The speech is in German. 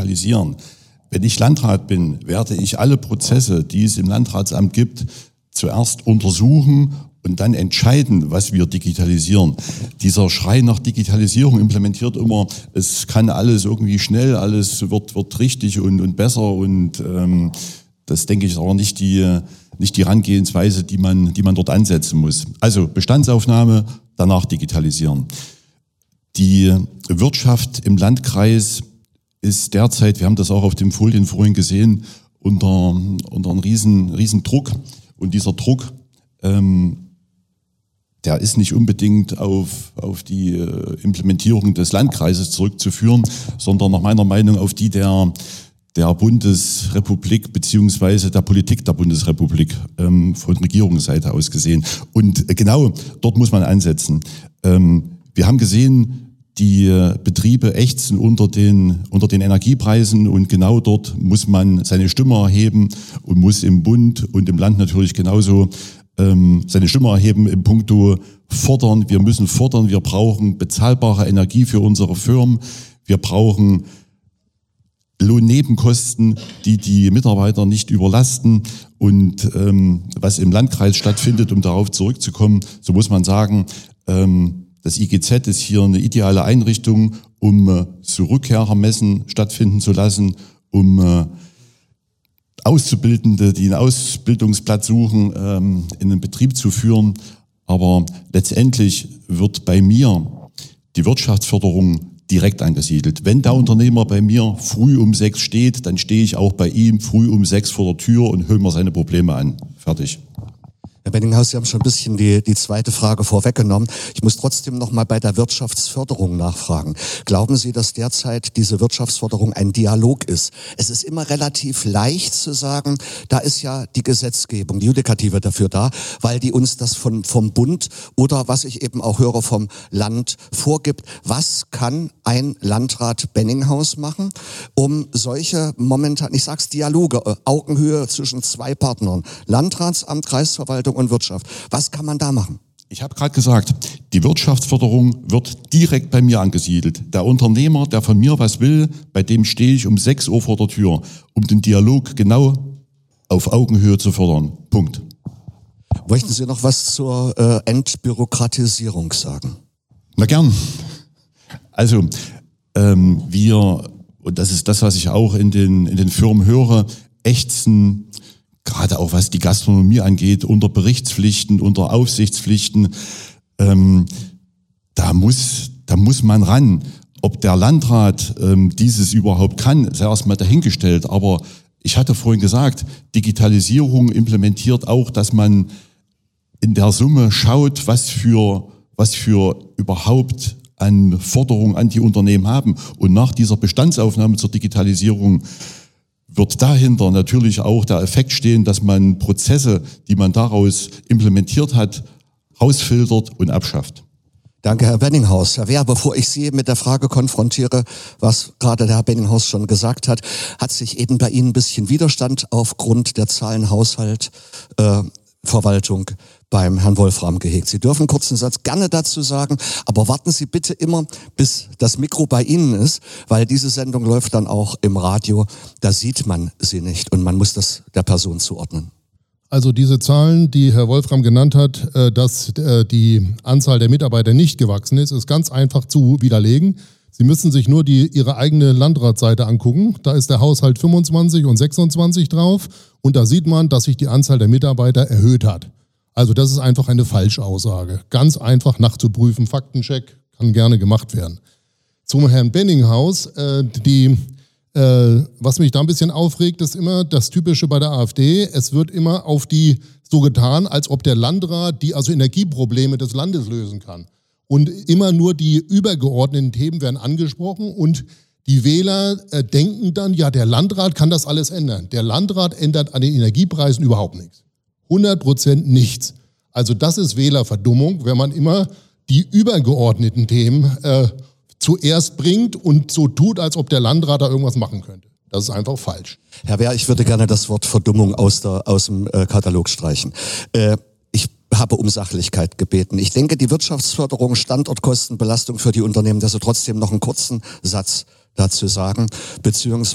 digitalisieren. Wenn ich Landrat bin, werde ich alle Prozesse, die es im Landratsamt gibt, zuerst untersuchen und dann entscheiden, was wir digitalisieren. Dieser Schrei nach Digitalisierung implementiert immer, es kann alles irgendwie schnell, alles wird richtig und besser und das, denke ich, ist aber nicht die Herangehensweise, die man dort ansetzen muss. Also Bestandsaufnahme, danach digitalisieren. Die Wirtschaft im Landkreis ist derzeit, wir haben das auch auf den Folien vorhin gesehen, unter einem riesen Druck. Und dieser Druck, der ist nicht unbedingt auf die Implementierung des Landkreises zurückzuführen, sondern nach meiner Meinung auf die der Bundesrepublik beziehungsweise der Politik der Bundesrepublik von Regierungsseite aus gesehen. Und genau dort muss man ansetzen. Wir haben gesehen, die Betriebe ächzen unter den Energiepreisen und genau dort muss man seine Stimme erheben und muss im Bund und im Land natürlich genauso seine Stimme erheben im Punkto fordern. Wir müssen fordern, wir brauchen bezahlbare Energie für unsere Firmen, wir brauchen Lohnnebenkosten, die Mitarbeiter nicht überlasten und was im Landkreis stattfindet, um darauf zurückzukommen, so muss man sagen, das IGZ ist hier eine ideale Einrichtung, um so Rückkehrermessen stattfinden zu lassen, um Auszubildende, die einen Ausbildungsplatz suchen, in einen Betrieb zu führen. Aber letztendlich wird bei mir die Wirtschaftsförderung direkt angesiedelt. Wenn der Unternehmer bei mir früh um 6 steht, dann stehe ich auch bei ihm früh um 6 vor der Tür und höre mir seine Probleme an. Fertig. Herr Benninghaus, Sie haben schon ein bisschen die zweite Frage vorweggenommen. Ich muss trotzdem noch mal bei der Wirtschaftsförderung nachfragen. Glauben Sie, dass derzeit diese Wirtschaftsförderung ein Dialog ist? Es ist immer relativ leicht zu sagen, da ist ja die Gesetzgebung, die Judikative dafür da, weil die uns das vom Bund oder was ich eben auch höre vom Land vorgibt. Was kann ein Landrat Benninghaus machen, um solche momentan, ich sag's Dialoge, Augenhöhe zwischen zwei Partnern, Landratsamt, Kreisverwaltung und Wirtschaft. Was kann man da machen? Ich habe gerade gesagt, die Wirtschaftsförderung wird direkt bei mir angesiedelt. Der Unternehmer, der von mir was will, bei dem stehe ich um 6 Uhr vor der Tür, um den Dialog genau auf Augenhöhe zu fördern. Punkt. Möchten Sie noch was zur Entbürokratisierung sagen? Na gern. Also wir, und das ist das, was ich auch in den Firmen höre, ächzen, gerade auch was die Gastronomie angeht, unter Berichtspflichten, unter Aufsichtspflichten, da muss man ran. Ob der Landrat dieses überhaupt kann, sei erstmal dahingestellt. Aber ich hatte vorhin gesagt, Digitalisierung implementiert auch, dass man in der Summe schaut, was für überhaupt an Forderungen an die Unternehmen haben. Und nach dieser Bestandsaufnahme zur Digitalisierung wird dahinter natürlich auch der Effekt stehen, dass man Prozesse, die man daraus implementiert hat, rausfiltert und abschafft. Danke, Herr Benninghaus. Herr Wehr, bevor ich Sie mit der Frage konfrontiere, was gerade der Herr Benninghaus schon gesagt hat, hat sich eben bei Ihnen ein bisschen Widerstand aufgrund der Zahlenhaushalt Verwaltung beim Herrn Wolfram gehegt. Sie dürfen einen kurzen Satz gerne dazu sagen, aber warten Sie bitte immer, bis das Mikro bei Ihnen ist, weil diese Sendung läuft dann auch im Radio. Da sieht man sie nicht und man muss das der Person zuordnen. Also diese Zahlen, die Herr Wolfram genannt hat, dass die Anzahl der Mitarbeiter nicht gewachsen ist ganz einfach zu widerlegen. Sie müssen sich nur Ihre eigene Landratsseite angucken. Da ist der Haushalt 25 und 26 drauf und da sieht man, dass sich die Anzahl der Mitarbeiter erhöht hat. Also das ist einfach eine Falschaussage. Ganz einfach nachzuprüfen, Faktencheck kann gerne gemacht werden. Zum Herrn Benninghaus, was mich da ein bisschen aufregt, ist immer das Typische bei der AfD. Es wird immer auf die so getan, als ob der Landrat die Energieprobleme des Landes lösen kann. Und immer nur die übergeordneten Themen werden angesprochen und die Wähler denken dann, ja, der Landrat kann das alles ändern. Der Landrat ändert an den Energiepreisen überhaupt nichts. 100% nichts. Also das ist Wählerverdummung, wenn man immer die übergeordneten Themen zuerst bringt und so tut, als ob der Landrat da irgendwas machen könnte. Das ist einfach falsch. Herr Wehr, ich würde gerne das Wort Verdummung aus dem Katalog streichen. Ich habe um Sachlichkeit gebeten. Ich denke, die Wirtschaftsförderung, Standortkostenbelastung für die Unternehmen, dass Sie trotzdem noch einen kurzen Satz dazu sagen, beziehungsweise